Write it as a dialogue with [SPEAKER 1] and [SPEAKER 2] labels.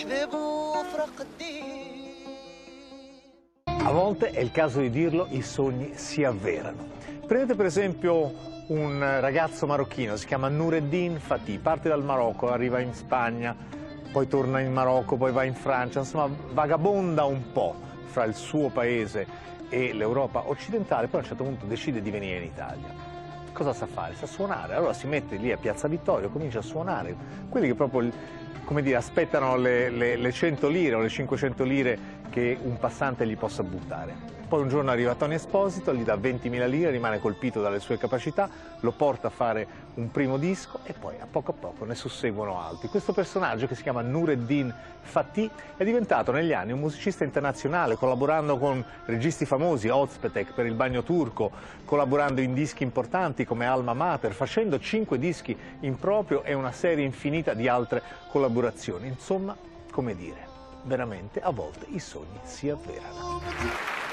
[SPEAKER 1] A volte, è il caso di dirlo, i sogni si avverano. Prendete per esempio un ragazzo marocchino, si chiama Noureddin Fatih, parte dal Marocco, arriva in Spagna, poi torna in Marocco, poi va in Francia, insomma vagabonda un po' fra il suo paese e l'Europa occidentale, poi a un certo punto decide di venire in Italia. Cosa sa fare? Sa suonare, allora si mette lì a Piazza Vittorio, comincia a suonare, quelli che proprio, come dire, aspettano le 100 lire o le 500 lire che un passante gli possa buttare. Poi un giorno arriva Tony Esposito, gli dà 20.000 lire, rimane colpito dalle sue capacità, lo porta a fare un primo disco e poi a poco ne susseguono altri. Questo personaggio, che si chiama Noureddin Fatih, è diventato negli anni un musicista internazionale, collaborando con registi famosi, Ozpetek per Il Bagno Turco, collaborando in dischi importanti come Alma Mater, facendo 5 dischi in proprio e una serie infinita di altre collaborazioni. Insomma, come dire, veramente a volte i sogni si avverano.